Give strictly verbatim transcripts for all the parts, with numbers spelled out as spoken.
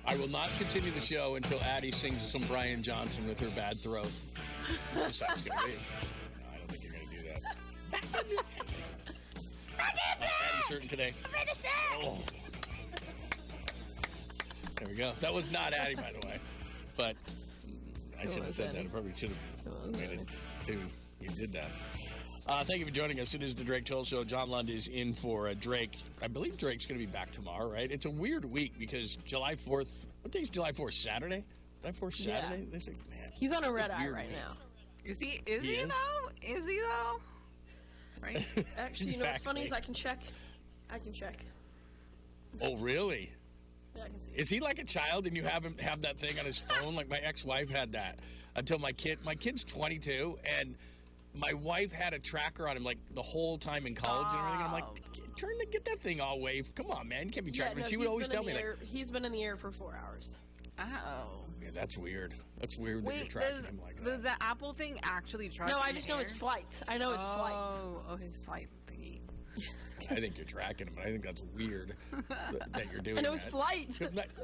I will not continue the show until Addie sings some Brian Johnson with her bad throat. That's just how it's going to be. No, I don't think you're going to do that. uh, Addie's hurting today. Oh. There we go. That was not Addie, by the way. But I shouldn't have said that. I probably should have waited too. You did that. Uh, thank you for joining us. It is the Drake Toll Show. John Lund is in for uh, Drake. I believe Drake's going to be back tomorrow, right? It's a weird week because July fourth. What day is July fourth? Saturday? July fourth, Saturday? Yeah. This is, man, he's on a red eye right week. now. Is he? Is he, he is? though? Is he though? Right. Actually, you know what's funny is I can check. I can check. Oh, really? Yeah, I can see. Is he like a child and you have him have that thing on his phone? Like my ex-wife had that until my kid. My kid's twenty-two and. My wife had a tracker on him like the whole time in college and everything. And I'm like, turn the get that thing all away. Come on, man, you can't be tracking. Yeah, no, she would always tell me air, like, he's been in the air for four hours. Oh, yeah, that's weird. That's weird. Wait, that you're tracking does, him like that. does the Apple thing actually track? No, I just know his flights. I know his oh, flights. Oh, his flight thingy. I think you're tracking him, but I think that's weird that, that you're doing. I know that. his flights.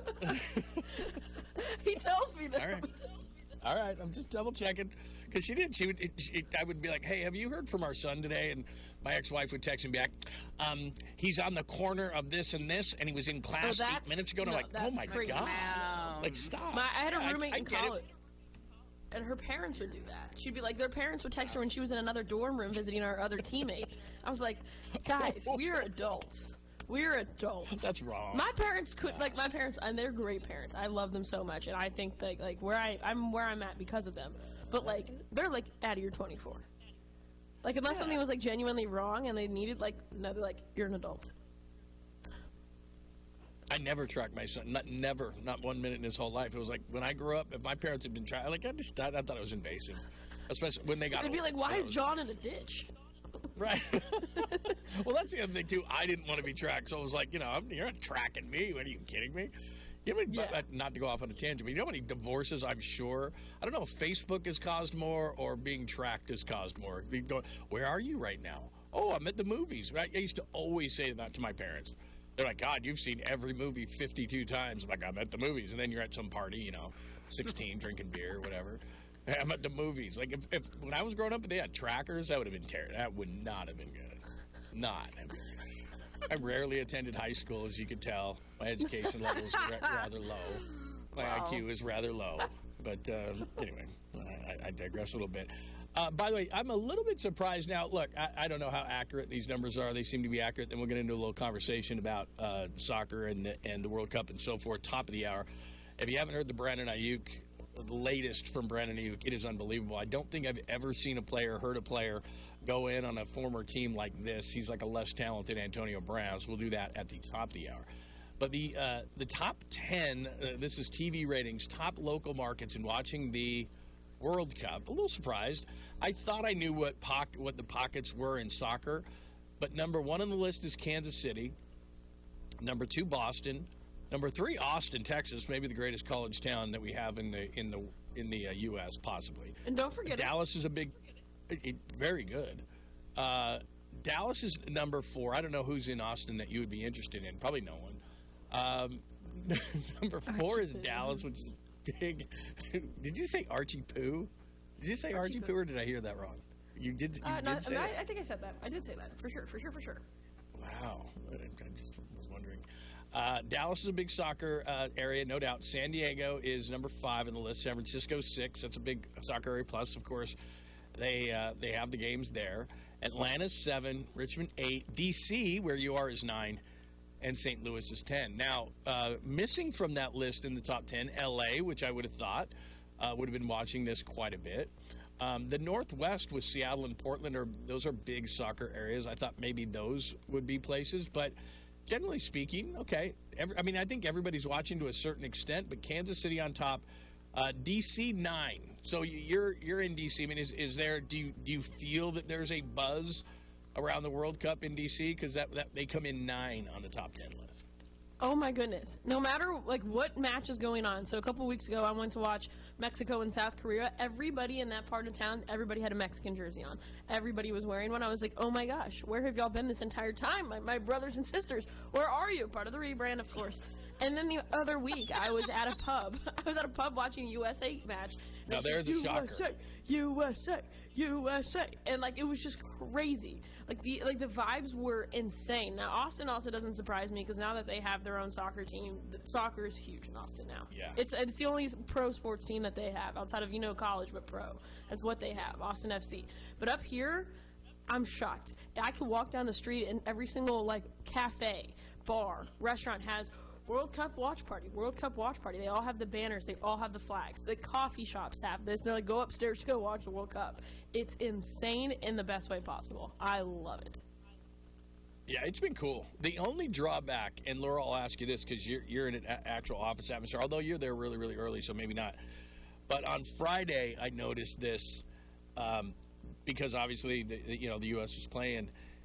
He tells me that. All right. All right, I'm just double checking because she did. She would. It, she, I would be like, "Hey, have you heard from our son today?" And my ex-wife would text me back. Um, he's on the corner of this and this, and he was in class oh, eight minutes ago. And no, I'm like, "Oh my crazy. god!" Wow. Like, stop. My, I had a Yeah, roommate I, I in get college, it. and her parents would do that. She'd be like, their parents would text her when she was in another dorm room visiting our other teammate. I was like, guys, we're adults. We're adults. That's wrong. My parents could like my parents, and they're great parents. I love them so much, and I think that like where I I'm where I'm at because of them. But like they're like, Addie, you're twenty-four. Like unless yeah. something was like genuinely wrong and they needed like no, they're like you're an adult. I never tracked my son. Not never, not one minute in his whole life. It was like when I grew up, if my parents had been tracked, like I just I, I thought it was invasive, especially when they got. They'd be older. like, why is John invasive. in a ditch? Right. Well, that's the other thing too. I didn't want to be tracked, so I was like, you know, I'm, you're not tracking me. What are you kidding me? You know, yeah. Not to go off on a tangent, but you know how many divorces? I'm sure. I don't know if Facebook has caused more or being tracked has caused more. Go, where are you right now? Oh, I'm at the movies. Right? I used to always say that to my parents. They're like, God, you've seen every movie fifty-two times. I'm like, I'm at the movies, and then you're at some party, you know, sixteen, drinking beer, or whatever. I'm at the movies. Like, if, if when I was growing up, if they had trackers, that would have been terrible. That would not have been good. Not. I, mean, I rarely attended high school, as you could tell. My education level is ra- rather low. My wow. I Q is rather low. But um, anyway, I, I digress a little bit. Uh, by the way, I'm a little bit surprised now. Look, I, I don't know how accurate these numbers are. They seem to be accurate. Then we'll get into a little conversation about uh, soccer and the, and the World Cup and so forth, top of the hour. If you haven't heard the Brandon Ayuk, the latest from Brandon Ayuk, it is unbelievable. I don't think I've ever seen a player, heard a player go in on a former team like this. He's like a less talented Antonio Brown, so we'll do that at the top of the hour. But the uh, the top ten, uh, this is T V ratings, top local markets in watching the World Cup. A little surprised. I thought I knew what poc- what the pockets were in soccer, but number one on the list is Kansas City. Number two, Boston. Number three, Austin, Texas, maybe the greatest college town that we have in the in the in the uh, U S possibly. And don't forget, Dallas is a big, it, it, very good. Uh, Dallas is number four. I don't know who's in Austin that you would be interested in. Probably no one. Um, number four Archie is Poo. Dallas, which is big. Did you say Archie Poo? Did you say Archie, Archie Poo, or did I hear that wrong? You did. You uh, did no, say I, that. I think I said that. I did say that for sure, for sure, for sure. Wow, I just was wondering. Uh, Dallas is a big soccer uh, area, no doubt. San Diego is number five on the list. San Francisco six. That's a big soccer area. Plus, of course, they uh, they have the games there. Atlanta's seven. Richmond eight. D C, where you are, is nine, and Saint Louis is ten. Now, uh, missing from that list in the top ten, L A, which I would have thought uh, would have been watching this quite a bit. Um, the Northwest with Seattle and Portland are those are big soccer areas. I thought maybe those would be places, but. Generally speaking, okay. Every, I mean, I think everybody's watching to a certain extent, but Kansas City on top, uh, D C nine. So you're you're in D C. I mean, is is there? Do you do you feel that there's a buzz around the World Cup in D C because that, that they come in nine on the top ten list? Oh my goodness! No matter like what match is going on. So a couple weeks ago, I went to watch Mexico and South Korea. Everybody in that part of town, everybody had a Mexican jersey on. Everybody was wearing one. I was like, oh my gosh, where have y'all been this entire time? My, my brothers and sisters, where are you? Part of the rebrand, of course. And then the other week, I was at a pub. I was at a pub watching a U S A match. Now there's a shocker. U S A, U S A, U S A, and like it was just crazy. Like the like the vibes were insane. Now Austin also doesn't surprise me because now that they have their own soccer team, the, soccer is huge in Austin now. Yeah, it's it's the only pro sports team that they have outside of you know college, but pro. That's what they have, Austin F C. But up here, I'm shocked. I could walk down the street and every single like cafe, bar, restaurant has World Cup watch party, World Cup watch party. They all have the banners. They all have the flags. The coffee shops have this. They're like, go upstairs to go watch the World Cup. It's insane in the best way possible. I love it. Yeah, it's been cool. The only drawback, and Laura, I'll ask you this because you're, you're in an a- actual office atmosphere, although you're there really, really early, so maybe not. But on Friday, I noticed this um, because obviously, the, you know, the U S was playing.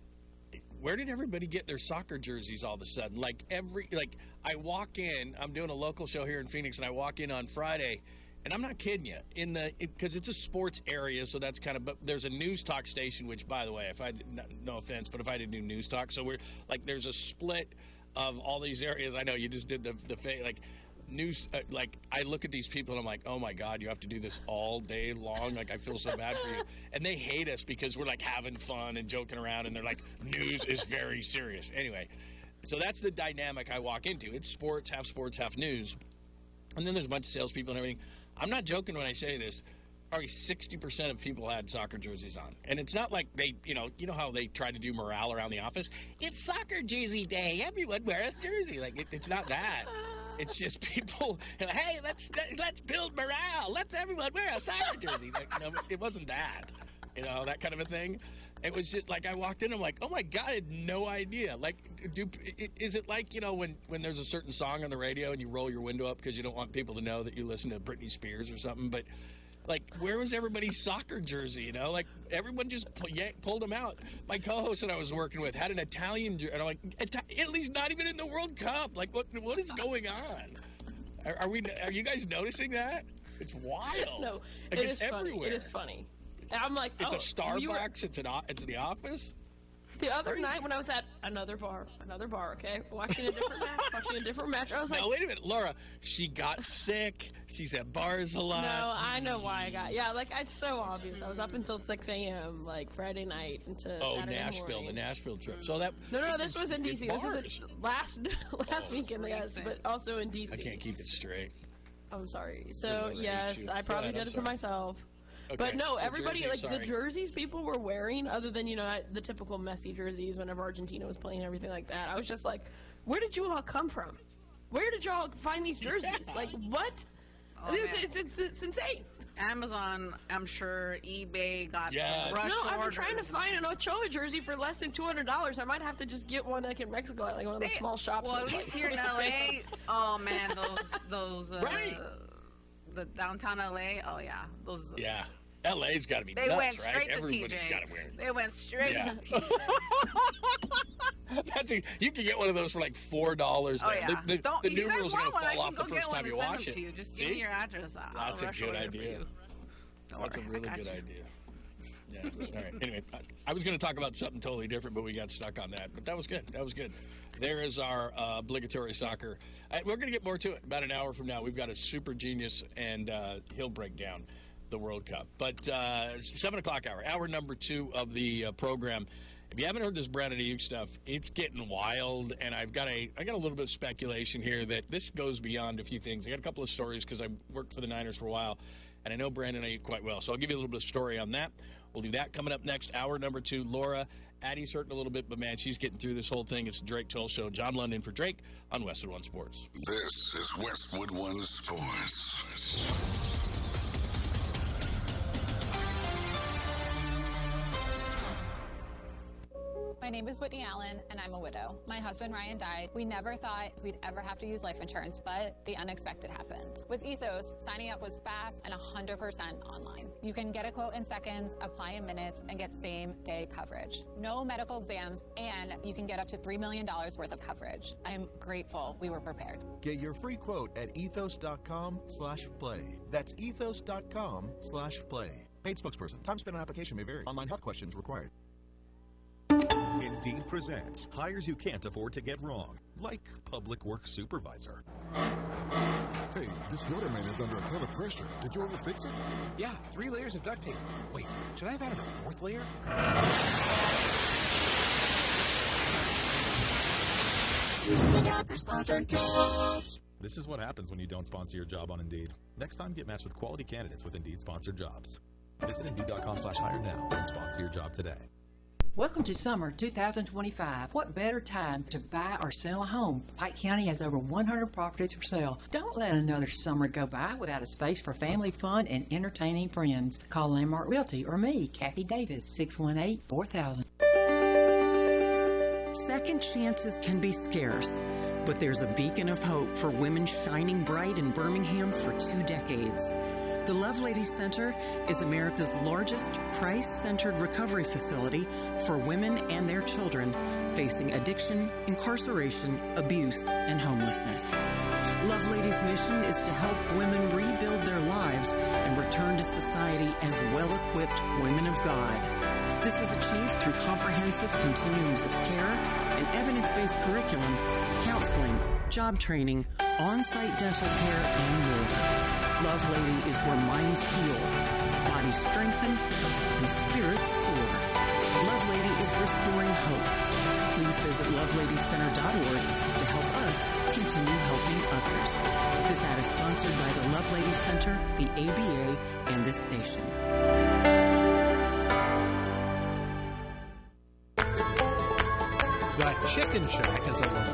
Where did everybody get their soccer jerseys all of a sudden? Like every, like I walk in, I'm doing a local show here in Phoenix, and I walk in on Friday, and I'm not kidding you, in the because it, it's a sports area, so that's kind of. But there's a news talk station, which, by the way, if I no offense, but if I did do news talk, so we're like there's a split of all these areas. I know you just did the the like. News, uh, like I look at these people and I'm like, oh my God, you have to do this all day long. Like I feel so bad for you, and they hate us because we're like having fun and joking around, and they're like, news is very serious. Anyway, so that's the dynamic I walk into. It's sports, half sports, half news, and then there's a bunch of salespeople and everything. I'm not joking when I say this. Probably sixty percent of people had soccer jerseys on, and it's not like they, you know, you know how they try to do morale around the office. It's soccer jersey day. Everyone wears a jersey. Like it, it's not that. It's just people, hey, let's let's build morale. Let's everyone wear a soccer jersey. Like, you know, it wasn't that, you know, that kind of a thing. It was just like I walked in, I'm like, oh my God, I had no idea. Like, do is it like, you know, when, when there's a certain song on the radio and you roll your window up because you don't want people to know that you listen to Britney Spears or something, but like, where was everybody's soccer jersey, you know? Like, everyone just pull, yeah, pulled them out. My co-host that I was working with had an Italian jersey, and I'm like, Italy's not even in the World Cup. Like, what what is going on? Are, are we? Are you guys noticing that? It's wild. No, like, it it's is everywhere. funny. It is funny. And I'm like, it's oh, a Starbucks. You were... It's an. It's the office. The other night when I was at another bar, another bar, okay, watching a different match, watching a different match, I was like, no, wait a minute, Laura, she got sick. She's at bars a lot. No, I know why I got, yeah, like, it's so obvious. I was up until six a.m., like, Friday night into oh, Saturday Nashville, morning. the Nashville trip. So that. No, no, this was in D C. This was bars. a, last, last Oh, weekend, yes, but also in D C. I can't keep it straight. I'm sorry. So, Whatever, I hate yes, you. I probably Go ahead, did I'm it to sorry. myself. Okay. But no, The everybody, jersey, like, sorry. the jerseys people were wearing, other than, you know, the typical Messi jerseys whenever Argentina was playing and everything like that, I was just like, where did you all come from? Where did y'all find these jerseys? Yeah. Like, what? Oh, it's, man. it's, it's, it's insane. Amazon, I'm sure eBay got Yes. some rush No, I've been orders. trying to find an Ochoa jersey for less than two hundred dollars. I might have to just get one like in Mexico at like one of the They- small shops. Well, at least here in L A, oh man, those those uh, Right. the downtown L A. Oh yeah, those. Yeah. L A's got to be They nuts, went right? straight to T Everybody's J. got to wear it. They went straight Yeah. to T J. That's a, you can get one of those for like four dollars. Oh yeah. The, the, Don't, the if you guys numeral's want gonna one, I fall can off the go first get one time and you send wash them it. to you. Just See? give me your address. I'll That's a rush good order for idea. you. Don't That's a worry, I really got good you. idea. Yeah. All right. Anyway, I, I was going to talk about something totally different, but we got stuck on that. But that was good. That was good. There is our uh, obligatory soccer. Uh, we're going to get more to it about an hour from now. We've got a super genius, and uh, he'll break down the World Cup. But uh, seven o'clock hour, hour number two of the uh, program. If you haven't heard this Brandon Ayuk stuff, it's getting wild, and I've got a I got a little bit of speculation here that this goes beyond a few things. I got a couple of stories because I worked for the Niners for a while, and I know Brandon Ayuk quite well. So I'll give you a little bit of story on that. We'll do that coming up next. Hour number two, Laura. Addie's hurting a little bit, but man, she's getting through this whole thing. It's the Drake Toll Show. John London for Drake on Westwood One Sports. This is Westwood One Sports. My name is Whitney Allen, and I'm a widow. My husband, Ryan, died. We never thought we'd ever have to use life insurance, but the unexpected happened. With Ethos, signing up was fast and one hundred percent online. You can get a quote in seconds, apply in minutes, and get same-day coverage. No medical exams, and you can get up to three million dollars worth of coverage. I'm grateful we were prepared. Get your free quote at ethos.com slash play. That's ethos.com slash play. Paid spokesperson. Time spent on application may vary. Online health questions required. Indeed presents hires you can't afford to get wrong, like public works supervisor. Hey, this weatherman is under a ton of pressure. Did you ever fix it? Yeah, three layers of duct tape. Wait, should I have added a fourth layer? This is what happens when you don't sponsor your job on Indeed. Next time, get matched with quality candidates with Indeed sponsored jobs. Visit Indeed.com slash hire now and sponsor your job today. Welcome to summer two thousand twenty-five. What better time to buy or sell a home? Pike County has over one hundred properties for sale. Don't let another summer go by without a space for family fun and entertaining friends. Call Landmark Realty or me, Kathy Davis, six one eight, four thousand. Second chances can be scarce, but there's a beacon of hope for women shining bright in Birmingham for two decades. The Lovelady Center is America's largest Christ-centered recovery facility for women and their children facing addiction, incarceration, abuse, and homelessness. Lovelady's mission is to help women rebuild their lives and return to society as well-equipped women of God. This is achieved through comprehensive continuums of care and evidence-based curriculum, counseling, job training, on-site dental care, and more. Lovelady is where minds heal, bodies strengthen, and spirits soar. Lovelady is restoring hope. Please visit lovelady center dot org to help us continue helping others. This ad is sponsored by the Lovelady Center, the A B A, and this station. The Chicken Shack is a